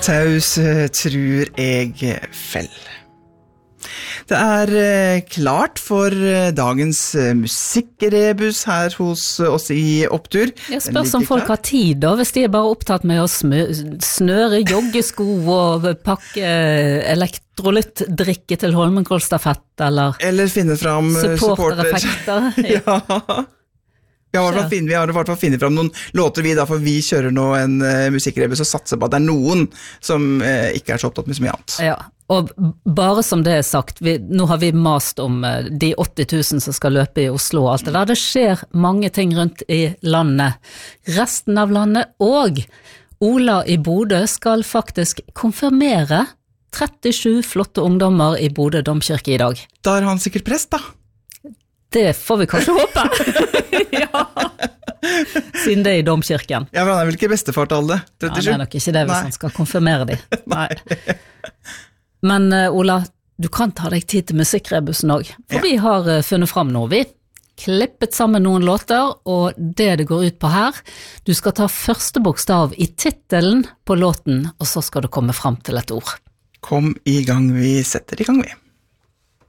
Taus tror jeg fell. Det klart for dagens musikkrebus her hos oss i Opptur. Jeg spørs om folk har tid da, hvis de bare opptatt med å snøre joggesko og pakke elektrolyttdrikke til Holmenkollstafett, eller finne fram supportereffekter. Ja. Vi har i hvert fall finnet fram noen låter for vi kjører nå en musikkrebus og satser på at det noen som ikke så opptatt med så mye annet. Ja, og bare som det sagt, nå har vi mast om de 80 000 som skal løpe i Oslo og alt det der. Det skjer mange ting rundt i landet, resten av landet, og Ola i Bodø skal faktisk konfirmere 37 flotte ungdommer i Bodø domkirke i dag. Da han sikkert prest da. Det får vi kanskje håpe. Ja. Siden det i domkirken. Ja, men han vel ikke bestefar til alle, 37? Ja, det nok ikke det hvis han skal konfirmere de. Nei. Men Ola, du kan ta deg tid til musikkrebusen også, for vi har funnet fram noe. Vi klippet sammen noen låter, og det går ut på her, du skal ta første bokstav i titelen på låten, og så skal du komme fram til et ord. Kom i gang, vi setter i gang vi.